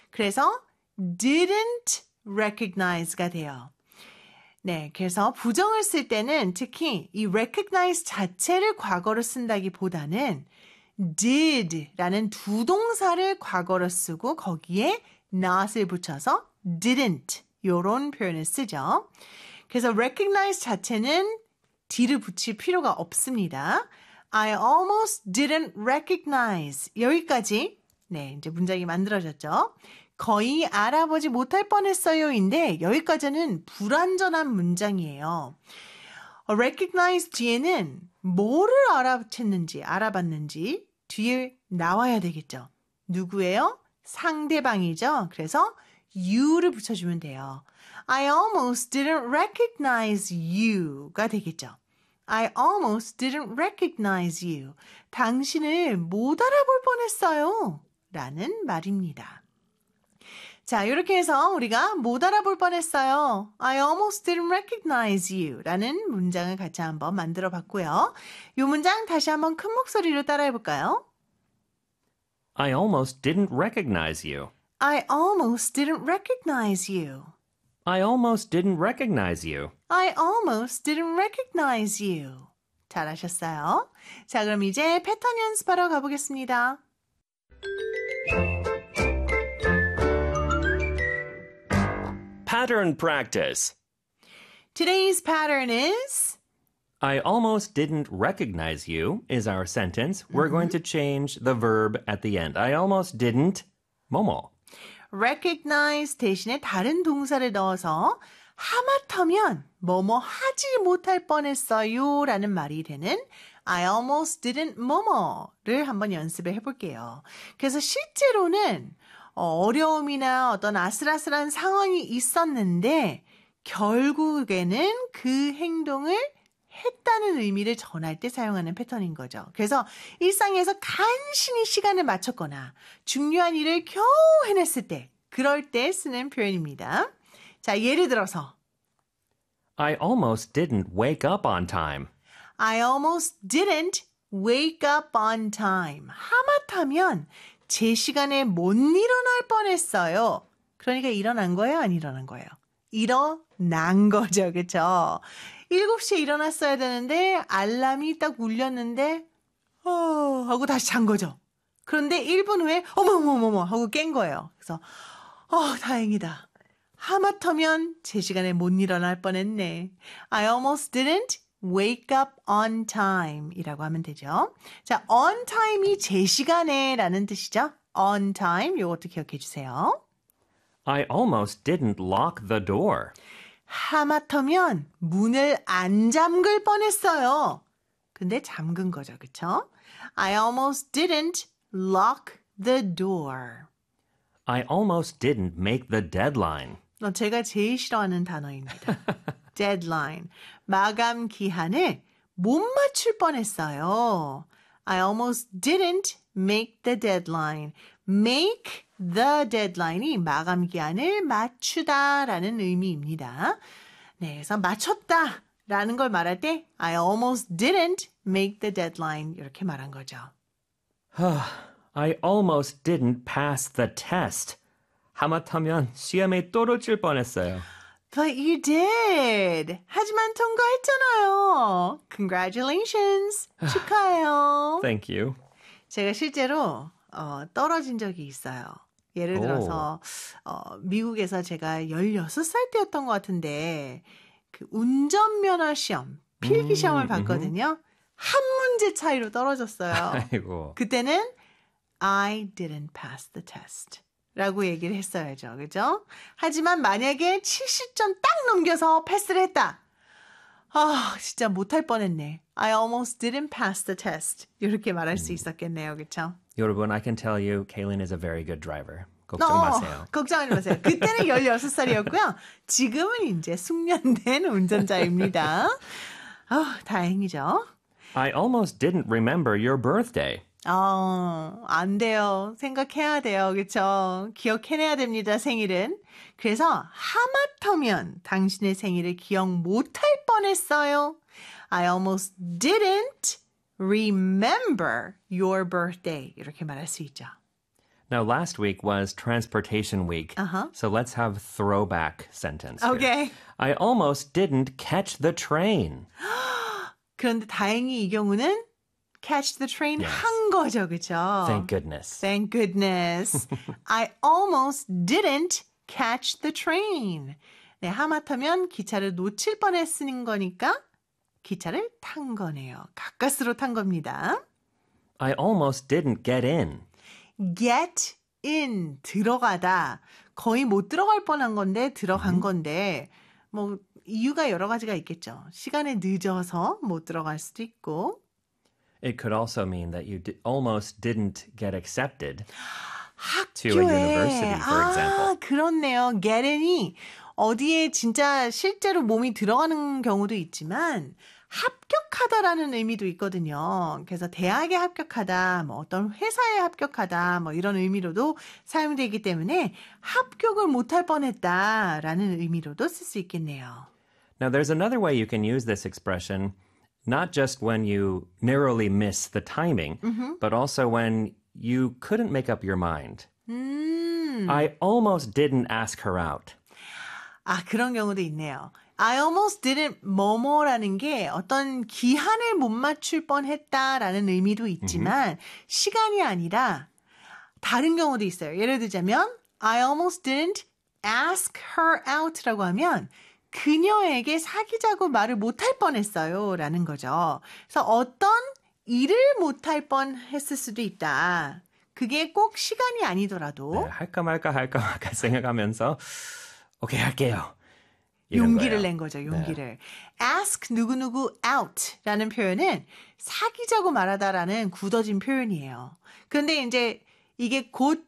그래서 didn't recognize가 돼요. 네, 그래서 부정을 쓸 때는 특히 이 recognize 자체를 과거로 쓴다기보다는 did라는 두 동사를 과거로 쓰고 거기에 not을 붙여서 didn't 이런 표현을 쓰죠. 그래서 recognize 자체는 d를 붙일 필요가 없습니다. I almost didn't recognize. 여기까지 네, 이제 문장이 만들어졌죠. 거의 알아보지 못할 뻔했어요인데 여기까지는 불완전한 문장이에요. recognize 뒤에는 뭐를 알아봤는지 뒤에 나와야 되겠죠. 누구예요? 상대방이죠. 그래서 you를 붙여주면 돼요. I almost didn't recognize you가 되겠죠. I almost didn't recognize you. 당신을 못 알아볼 뻔했어요. 라는 말입니다. 자, 이렇게 해서 우리가 못 알아볼 뻔했어요. I almost didn't recognize you 라는 문장을 같이 한번 만들어 봤고요. 이 문장 다시 한번 큰 목소리로 따라해 볼까요? I almost didn't recognize you. I almost didn't recognize you. I almost didn't recognize you. I almost didn't recognize you. 잘하셨어요. 자, 그럼 이제 패턴 연습하러 가보겠습니다. Pattern practice. Today's pattern is I almost didn't recognize you is our sentence. We're going to change the verb at the end. I almost didn't 뭐뭐. recognize 대신에 다른 동사를 넣어서 하마터면 뭐뭐 하지 못할 뻔했어요 라는 말이 되는 I almost didn't 뭐뭐를 한번 연습을 해볼게요. 그래서 실제로는 어려움이나 어떤 아슬아슬한 상황이 있었는데 결국에는 그 행동을 했다는 의미를 전할 때 사용하는 패턴인 거죠. 그래서 일상에서 간신히 시간을 맞췄거나 중요한 일을 겨우 해냈을 때 그럴 때 쓰는 표현입니다. 자, 예를 들어서 I almost didn't wake up on time. I almost didn't wake up on time. 하마터면 제 시간에 못 일어날 뻔했어요. 그러니까 일어난 거예요? 안 일어난 거예요? 일어난 거죠. 그렇죠? 7시에 일어났어야 되는데 알람이 딱 울렸는데 하고 다시 잔 거죠. 그런데 1분 후에 어머머머머 하고 깬 거예요. 그래서 다행이다. 하마터면 제 시간에 못 일어날 뻔했네. I almost didn't wake up on time 이라고 하면 되죠. 자, on time이 제 시간에 라는 뜻이죠. on time 이것도 기억해 주세요. I almost didn't lock the door. 하마터면 문을 안 잠글 뻔했어요. 근데 잠근 거죠. 그쵸? I almost didn't lock the door. I almost didn't make the deadline. 제가 제일 싫어하는 단어입니다. deadline. 마감 기한을 못 맞출 뻔했어요. I almost didn't make the deadline. make the deadline이 마감 기한을 맞추다라는 의미입니다. 네, 그래서 맞췄다라는 걸 말할 때 I almost didn't make the deadline 이렇게 말한 거죠. I almost didn't pass the test. 하마터면 시험에 떨어질 뻔했어요. But you did. 하지만 통과했잖아요. Congratulations. 축하해요. Thank you. 제가 실제로 떨어진 적이 있어요. 예를 들어서 미국에서 제가 16살 때였던 것 같은데 그 운전면허 시험, 필기 시험을 봤거든요. 한 문제 차이로 떨어졌어요. 아이고. 그때는 I didn't pass the test. 라고 얘기를 했어야죠. 그죠? 하지만 만약에 70점 딱 넘겨서 패스를 했다. 진짜 못할 뻔했네. I almost didn't pass the test. 이렇게 말할 수 있었겠네요. 그렇죠? 여러분, I can tell you, Kaylin is a very good driver. 걱정 마세요. 걱정하지 마세요. 그때는 16살이었고요. 지금은 이제 숙련된 운전자입니다. 다행이죠. I almost didn't remember your birthday. 안 돼요. 생각해야 돼요. 그렇죠? 기억해내야 됩니다. 생일은. 그래서 하마터면 당신의 생일을 기억 못할 뻔했어요. I almost didn't remember your birthday. 이렇게 말할 수 있죠. Now, last week was transportation week. Uh-huh. So let's have throwback sentence. here. Okay. I almost didn't catch the train. 그런데 다행히 이 경우는 catch the train Yes. 한 거죠, 그렇죠? Thank goodness. Thank goodness. I almost didn't catch the train. 네, 하마터면 기차를 놓칠 뻔했으는 거니까 기차를 탄 거네요. 가까스로 탄 겁니다. I almost didn't get in. get in, 들어가다. 거의 못 들어갈 뻔한 건데 들어간 건데 뭐 이유가 여러 가지가 있겠죠. 시간에 늦어서 못 들어갈 수도 있고 It could also mean that you almost didn't get accepted to a 학교에 university, for example. 그렇네요. get in이 어디에 진짜 실제로 몸이 들어가는 경우도 있지만 합격하다라는 의미도 있거든요. 그래서 대학에 합격하다, 뭐 어떤 회사에 합격하다, 뭐 이런 의미로도 사용되기 때문에 합격을 못할 뻔했다라는 의미로도 쓸 수 있겠네요. Now, there's another way you can use this expression, not just when you narrowly miss the timing, but also when you couldn't make up your mind. I almost didn't ask her out. 아, 그런 경우도 있네요. I almost didn't 뭐뭐라는 게 어떤 기한을 못 맞출 뻔했다라는 의미도 있지만 시간이 아니라 다른 경우도 있어요. 예를 들자면 I almost didn't ask her out라고 하면 그녀에게 사귀자고 말을 못할 뻔했어요 라는 거죠. 그래서 어떤 일을 못할 뻔했을 수도 있다. 그게 꼭 시간이 아니더라도 네, 할까 말까 생각하면서 오케이, 할게요. 이런 용기를 거예요. 낸 거죠. 용기를. ask 누구누구 out라는 표현은 사귀자고 말하다라는 굳어진 표현이에요. 그런데 이제 이게 곧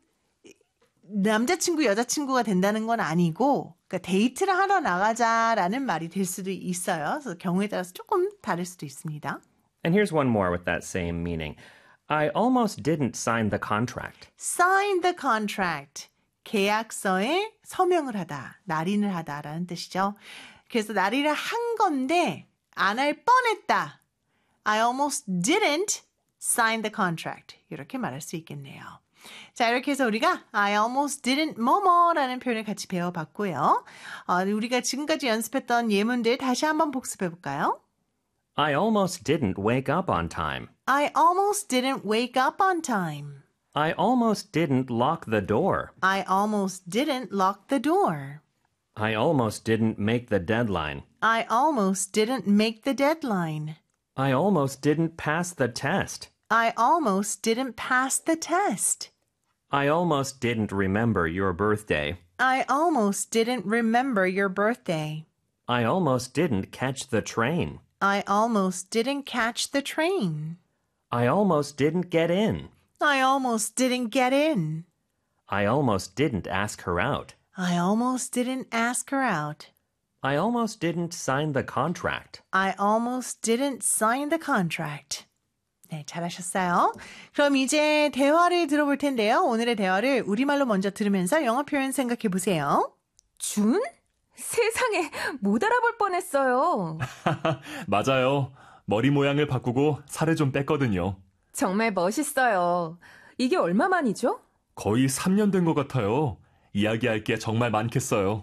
남자친구, 여자친구가 된다는 건 아니고 그러니까 데이트를 하러 나가자라는 말이 될 수도 있어요. 그래서 경우에 따라서 조금 다를 수도 있습니다. And here's one more with that same meaning. I almost didn't sign the contract. sign the contract. 계약서에 서명을 하다, 날인을 하다라는 뜻이죠. 그래서 날인을 한 건데 안 할 뻔했다. I almost didn't sign the contract. 이렇게 말할 수 있겠네요. 자, 이렇게 해서 우리가 I almost didn't 뭐뭐라는 표현을 같이 배워봤고요. 우리가 지금까지 연습했던 예문들 다시 한번 복습해볼까요? I almost didn't wake up on time. I almost didn't wake up on time. I almost didn't lock the door. I almost didn't lock the door. I almost didn't make the deadline. I almost didn't make the deadline. I almost didn't pass the test. I almost didn't pass the test. I almost didn't remember your birthday. I almost didn't remember your birthday. I almost didn't catch the train. I almost didn't catch the train. I almost didn't get in. I almost didn't get in. I almost didn't ask her out. I almost didn't ask her out. I almost didn't sign the contract. I almost didn't sign the contract. 네, 잘하셨어요. 그럼 이제 대화를 들어볼 텐데요. 오늘의 대화를 우리말로 먼저 들으면서 영어 표현 생각해 보세요. 준? 세상에 못 알아볼 뻔했어요. 맞아요. 머리 모양을 바꾸고 살을 좀 뺐거든요. 정말 멋있어요. 이게 얼마 만이죠? 거의 3년 된 것 같아요. 이야기할 게 정말 많겠어요.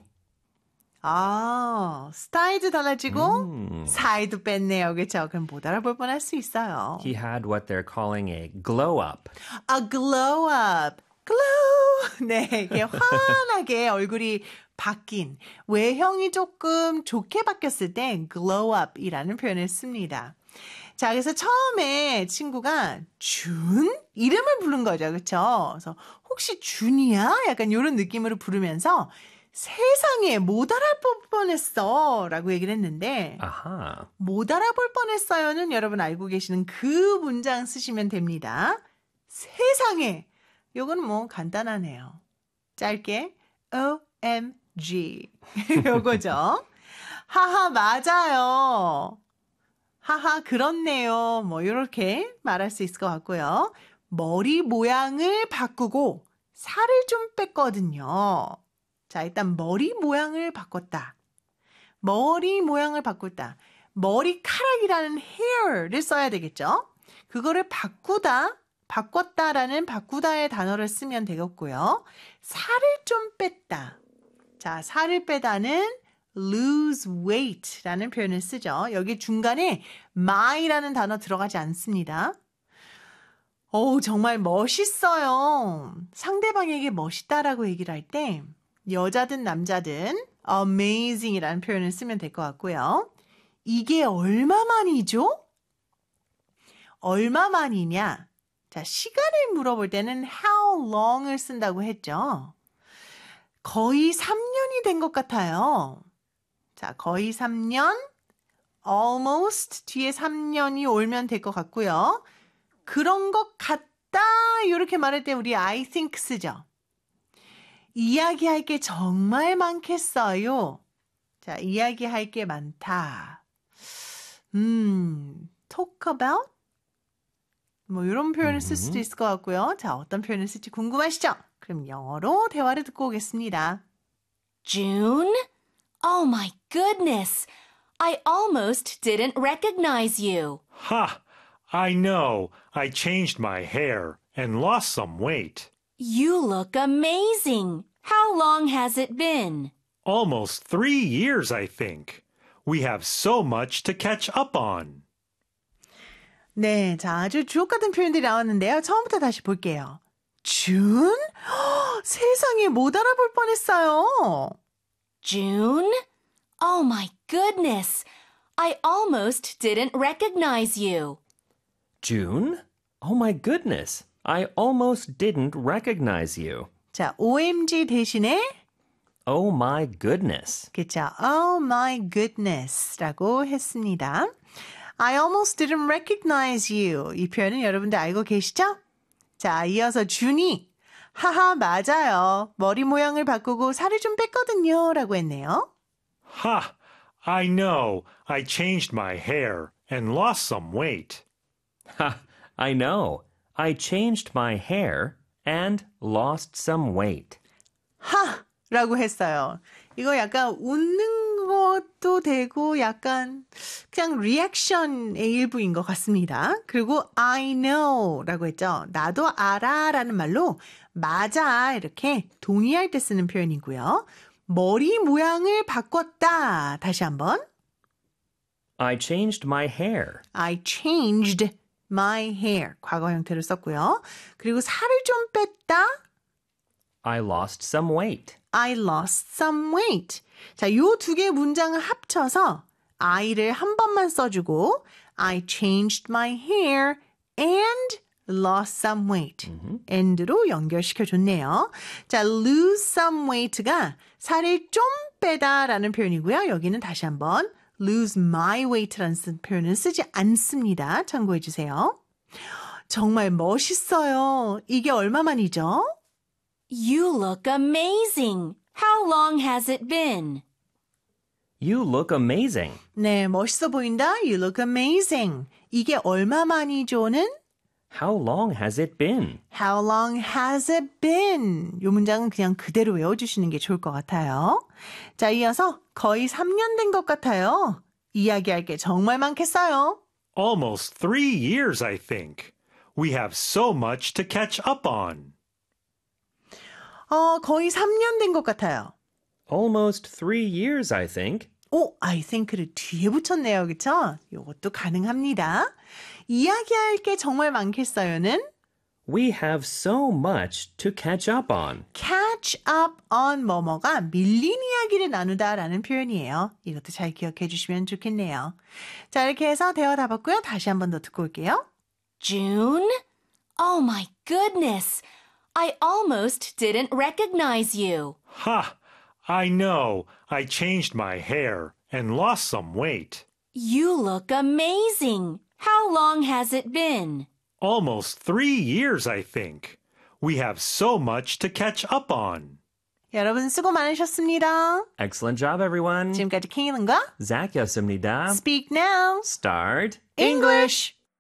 아, 스타일도 달라지고 살도 뺐네요. 그렇죠? 그럼 못 알아볼 뻔할 수 있어요. He had what they're calling a glow up. A glow up. glow. 네, 이게 환하게 얼굴이 바뀐 외형이 조금 좋게 바뀌었을 때 glow up이라는 표현을 씁니다. 자, 그래서 처음에 친구가 준? 이름을 부른 거죠. 그렇죠? 그래서 혹시 준이야? 약간 이런 느낌으로 부르면서 세상에 못 알아볼 뻔했어 라고 얘기를 했는데 Aha. 못 알아볼 뻔했어요는 여러분 알고 계시는 그 문장 쓰시면 됩니다. 세상에 요거는 뭐 간단하네요. 짧게 OMG 요거죠. 하하 맞아요. 하하 그렇네요. 뭐 이렇게 말할 수 있을 것 같고요. 머리 모양을 바꾸고 살을 좀 뺐거든요. 자, 일단 머리 모양을 바꿨다. 머리 모양을 바꿨다. 머리카락이라는 hair를 써야 되겠죠? 그거를 바꾸다, 바꿨다라는 바꾸다의 단어를 쓰면 되겠고요. 살을 좀 뺐다. 자, 살을 빼다는 lose weight라는 표현을 쓰죠. 여기 중간에 my라는 단어 들어가지 않습니다. 정말 멋있어요. 상대방에게 멋있다라고 얘기를 할 때 여자든 남자든 amazing이라는 표현을 쓰면 될 것 같고요. 이게 얼마만이죠? 얼마만이냐? 자, 시간을 물어볼 때는 how long을 쓴다고 했죠. 거의 3년이 된 것 같아요. 자, 거의 3년, almost 뒤에 3년이 올면 될 것 같고요. 그런 것 같다 이렇게 말할 때 우리 I think 쓰죠. 이야기할 게 정말 많겠어요. 자, 이야기할 게 많다. talk about? 뭐 이런 표현을 쓸 수도 있을 것 같고요. 자, 어떤 표현을 쓸지 궁금하시죠? 그럼 영어로 대화를 듣고 오겠습니다. June? Oh my goodness! I almost didn't recognize you. Ha! I know. I changed my hair and lost some weight. You look amazing. How long has it been? Almost 3 years, I think. We have so much to catch up on. 네, 자, 아주 주옥 같은 표현들이 나왔는데요. 처음부터 다시 볼게요. 준? 세상에 못 알아볼 뻔했어요. June? Oh my goodness! I almost didn't recognize you. June? Oh my goodness. I almost didn't recognize you. 자, OMG 대신에 Oh my goodness. 그쵸? Oh my goodness라고 했습니다. I almost didn't recognize you. 이 표현은 여러분들 알고 계시죠? 자, 이어서 준이 하하 맞아요. 머리 모양을 바꾸고 살을 좀 뺐거든요. 라고 했네요. Ha! I know. I changed my hair and lost some weight. Ha, I know. I changed my hair and lost some weight. 하! 라고 했어요. 이거 약간 웃는 것도 되고 약간 그냥 리액션의 일부인 것 같습니다. 그리고 I know 라고 했죠. 나도 알아 라는 말로 맞아 이렇게 동의할 때 쓰는 표현이고요. 머리 모양을 바꿨다. 다시 한번. I changed my hair. I changed my hair. 과거 형태로 썼고요. 그리고 살을 좀 뺐다. I lost some weight. I lost some weight. 자, 요 두 개의 문장을 합쳐서 I를 한 번만 써주고 I changed my hair and lost some weight. and로 연결시켜줬네요. 자, lose some weight가 살을 좀 빼다라는 표현이고요. 여기는 다시 한번 lose my weight라는 표현을 쓰지 않습니다. 참고해주세요. 정말 멋있어요. 이게 얼마만이죠? You look amazing. How long has it been? You look amazing. 네, 멋있어 보인다. You look amazing. 이게 얼마만이죠는 How long has it been? How long has it been? 이 문장은 그냥 그대로 외워주시는 게 좋을 것 같아요. 자, 이어서 거의 3년 된 것 같아요. 이야기할 게 정말 많겠어요. Almost 3 years, I think. We have so much to catch up on. 거의 3년 된 것 같아요. Almost 3 years, I think. I think를 뒤에 붙였네요. 그쵸? 이것도 가능합니다. 이야기할 게 정말 많겠어요는 We have so much to catch up on. catch up on 뭐뭐가 밀린 이야기를 나누다라는 표현이에요. 이것도 잘 기억해 주시면 좋겠네요. 자, 이렇게 해서 대화 다 봤고요. 다시 한 번 더 듣고 올게요. June? Oh my goodness! I almost didn't recognize you. Ha! I know. I changed my hair and lost some weight. You look amazing. How long has it been? Almost 3 years, I think. We have so much to catch up on. 여러분 수고 많으셨습니다. Excellent job, everyone. 지금까지 킹이는과 Zak였습니다. Speak Now Start English.